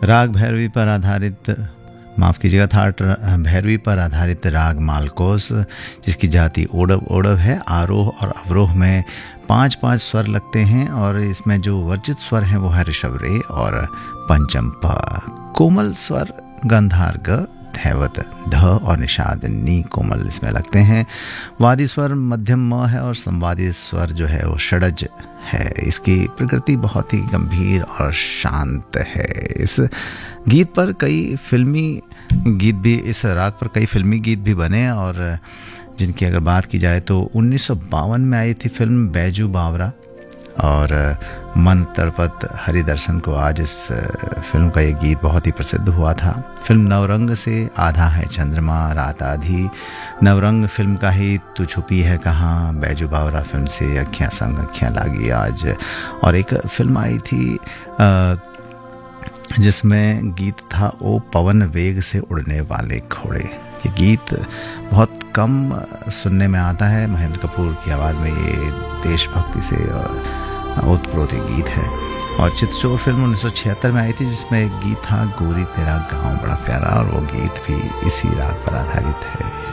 राग भैरवी पर आधारित, माफ़ कीजिएगा, थाट भैरवी पर आधारित राग मालकोस, जिसकी जाति ओडव ओडव है। आरोह और अवरोह में 5-5 स्वर लगते हैं और इसमें जो वर्जित स्वर हैं वो है ऋषभ रे और पंचम प। कोमल स्वर गंधार ग, धैवत ध और निषाद नी कोमल इसमें लगते हैं। वादी स्वर मध्यम म है और संवादी स्वर जो है वो षडज है। इसकी प्रकृति बहुत ही गंभीर और शांत है। इस गीत पर कई फिल्मी गीत भी, इस राग पर कई फिल्मी गीत भी बने और जिनकी अगर बात की जाए तो 1952 में आई थी फिल्म बैजू बावरा और मन तड़पत हरिदर्शन को आज इस फिल्म का ये गीत बहुत ही प्रसिद्ध हुआ था। फिल्म नवरंग से आधा है चंद्रमा रात आधी, नवरंग फिल्म का ही तू छुपी है कहाँ, बैजू बावरा फिल्म से अखियाँ संग अखियाँ लागी आज, और एक फिल्म आई थी जिसमें गीत था ओ पवन वेग से उड़ने वाले घोड़े। ये गीत बहुत कम सुनने में आता है। महेंद्र कपूर की आवाज़ में ये देशभक्ति से ओतप्रोत गीत है। और चितचोर फिल्म 1976 में आई थी जिसमें एक गीत था गोरी तेरा गाँव बड़ा प्यारा, और वो गीत भी इसी राग पर आधारित है।